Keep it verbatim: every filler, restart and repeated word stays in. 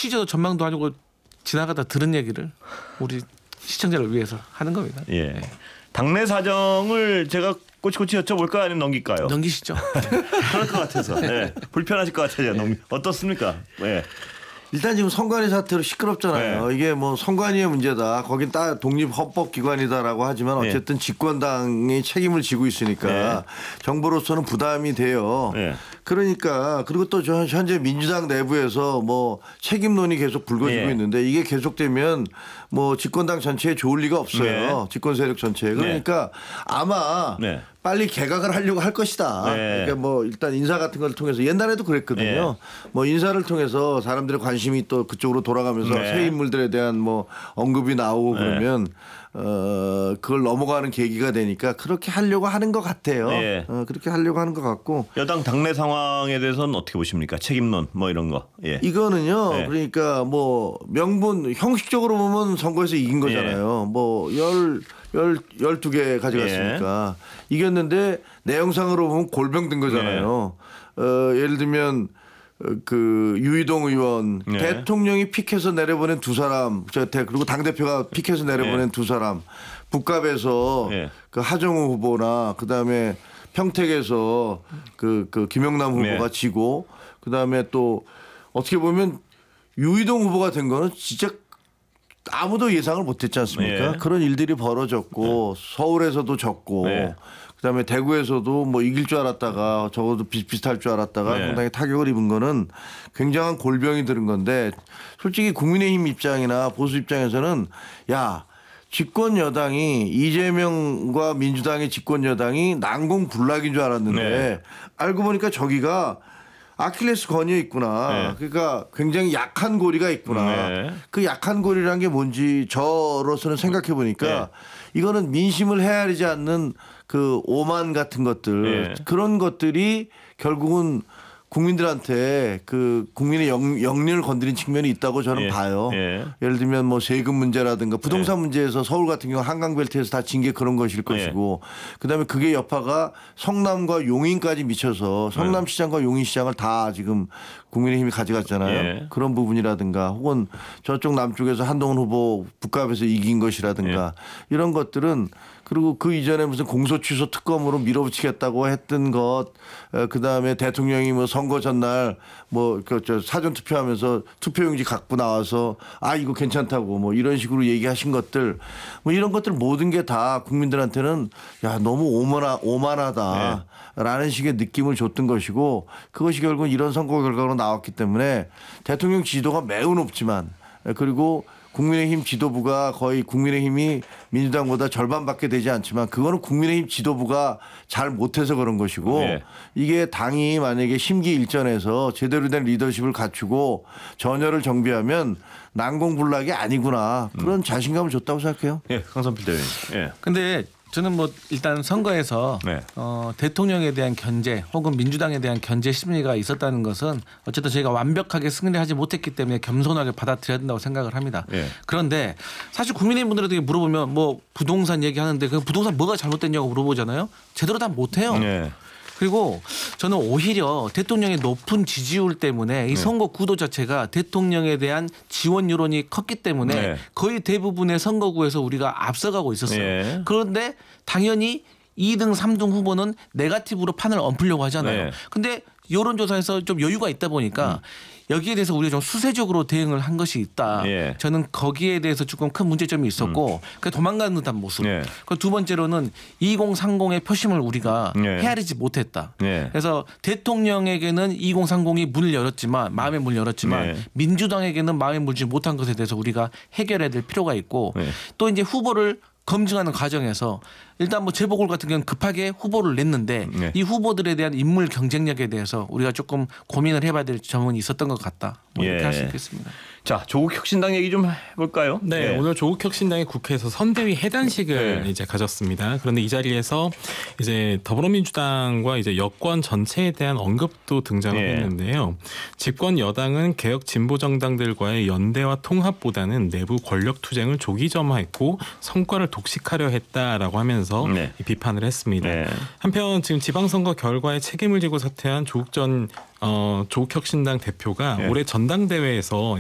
취재도 전망도 아니고 지나가다 들은 얘기를 우리 시청자를 위해서 하는 겁니다. 예. 네. 당내 사정을 제가 꼬치꼬치 여쭤볼까요? 아니면 넘길까요? 넘기시죠. 그럴 것 같아서. 네. 불편하실 것 같아요. 넘... 어떻습니까? 네. 일단 지금 선관위 사태로 시끄럽잖아요. 네. 이게 뭐 선관위의 문제다. 거긴 딱 독립헌법기관이다라고 하지만 어쨌든 네. 집권당이 책임을 지고 있으니까 네. 정부로서는 부담이 돼요. 네. 그러니까 그리고 또 현재 민주당 내부에서 뭐 책임론이 계속 불거지고 네. 있는데 이게 계속되면 뭐 집권당 전체에 좋을 리가 없어요. 네. 집권 세력 전체에. 그러니까 네. 아마 네. 빨리 개각을 하려고 할 것이다. 네. 그러니까 뭐 일단 인사 같은 걸 통해서 옛날에도 그랬거든요. 네. 뭐 인사를 통해서 사람들의 관심이 또 그쪽으로 돌아가면서 네. 새 인물들에 대한 뭐 언급이 나오고 네. 그러면 어 그걸 넘어가는 계기가 되니까 그렇게 하려고 하는 것 같아요. 네. 어, 그렇게 하려고 하는 것 같고 여당 당내 상황에 대해서는 어떻게 보십니까? 책임론 뭐 이런 거. 예. 이거는요. 네. 그러니까 뭐 명분 형식적으로 보면 선거에서 이긴 거잖아요. 네. 뭐열 열, 열두 개 가져갔으니까 예. 이겼는데 내용상으로 보면 골병 든 거잖아요. 예. 어, 예를 들면 그 유이동 의원 예. 대통령이 픽해서 내려보낸 두 사람 그리고 당대표가 픽해서 내려보낸 예. 두 사람 북갑에서 예. 그 하정우 후보나 그다음에 평택에서 그, 그 김영남 후보가 예. 지고 그다음에 또 어떻게 보면 유이동 후보가 된 거는 진짜 아무도 예상을 못했지 않습니까? 네. 그런 일들이 벌어졌고 네. 서울에서도 졌고 네. 그다음에 대구에서도 뭐 이길 줄 알았다가 적어도 비슷비슷할 줄 알았다가 네. 상당히 타격을 입은 거는 굉장한 골병이 들은 건데 솔직히 국민의힘 입장이나 보수 입장에서는 야 집권 여당이 이재명과 민주당의 집권 여당이 난공불락인 줄 알았는데 네. 알고 보니까 저기가 아킬레스 건이 있구나. 네. 그러니까 굉장히 약한 고리가 있구나. 네. 그 약한 고리라는 게 뭔지 저로서는 생각해 보니까 네. 이거는 민심을 헤아리지 않는 그 오만 같은 것들 네. 그런 것들이 결국은 국민들한테 그 국민의 영, 영리를 건드린 측면이 있다고 저는 예. 봐요. 예. 예를 들면 뭐 세금 문제라든가 부동산 예. 문제에서 서울 같은 경우 한강벨트에서 다 진 게 그런 것일 예. 것이고 그다음에 그게 여파가 성남과 용인까지 미쳐서 성남시장과 용인시장을 다 지금 국민의힘이 가져갔잖아요. 예. 그런 부분이라든가 혹은 저쪽 남쪽에서 한동훈 후보 북갑에서 이긴 것이라든가 예. 이런 것들은 그리고 그 이전에 무슨 공소취소 특검으로 밀어붙이겠다고 했던 것, 그 다음에 대통령이 뭐 선거 전날 뭐 그 저 사전 투표하면서 투표용지 갖고 나와서 아 이거 괜찮다고 뭐 이런 식으로 얘기하신 것들, 뭐 이런 것들 모든 게 다 국민들한테는 야 너무 오만하, 오만하다라는 네. 식의 느낌을 줬던 것이고 그것이 결국 이런 선거 결과로 나왔기 때문에 대통령 지지도가 매우 높지만 그리고 국민의힘 지도부가 거의 국민의힘이 민주당보다 절반밖에 되지 않지만 그거는 국민의힘 지도부가 잘 못해서 그런 것이고 네. 이게 당이 만약에 심기일전해서 제대로 된 리더십을 갖추고 전열을 정비하면 난공불락이 아니구나 그런 음. 자신감을 줬다고 생각해요. 예, 강선필 대변인. 예. 근데 저는 뭐 일단 선거에서 네. 어, 대통령에 대한 견제 혹은 민주당에 대한 견제 심리가 있었다는 것은 어쨌든 저희가 완벽하게 승리하지 못했기 때문에 겸손하게 받아들여야 된다고 생각을 합니다. 네. 그런데 사실 국민의힘 분들에게 물어보면 뭐 부동산 얘기하는데 그 부동산 뭐가 잘못됐냐고 물어보잖아요. 제대로 다 못해요. 네. 그리고 저는 오히려 대통령의 높은 지지율 때문에 이 선거 구도 자체가 대통령에 대한 지원 여론이 컸기 때문에 네. 거의 대부분의 선거구에서 우리가 앞서가고 있었어요. 네. 그런데 당연히 이 등 삼 등 후보는 네거티브로 판을 엎으려고 하잖아요. 네. 근데 여론조사에서 좀 여유가 있다 보니까 음. 여기에 대해서 우리가 좀 수세적으로 대응을 한 것이 있다. 예. 저는 거기에 대해서 조금 큰 문제점이 있었고 음. 그 도망가는 듯한 모습. 예. 그 두 번째로는 이공삼공의 표심을 우리가 예. 헤아리지 못했다. 예. 그래서 대통령에게는 이공삼공이 문을 열었지만 마음의 문을 열었지만 예. 민주당에게는 마음의 문을 열지 못한 것에 대해서 우리가 해결해야 될 필요가 있고 예. 또 이제 후보를 검증하는 과정에서 일단 뭐 재보궐 같은 경우는 급하게 후보를 냈는데 네. 이 후보들에 대한 인물 경쟁력에 대해서 우리가 조금 고민을 해봐야 될 점은 있었던 것 같다. 뭐 이렇게 예. 할 수 있겠습니다. 자, 조국 혁신당 얘기 좀 해볼까요? 네, 네. 오늘 조국 혁신당이 국회에서 선대위 해단식을 네. 이제 가졌습니다. 그런데 이 자리에서 이제 더불어민주당과 이제 여권 전체에 대한 언급도 등장을 네. 했는데요. 집권 여당은 개혁 진보 정당들과의 연대와 통합보다는 내부 권력 투쟁을 조기점화했고 성과를 독식하려 했다라고 하면서 네. 비판을 했습니다. 네. 한편 지금 지방선거 결과에 책임을 지고 사퇴한 조국 전 어, 조국 혁신당 대표가 네. 올해 전당대회에서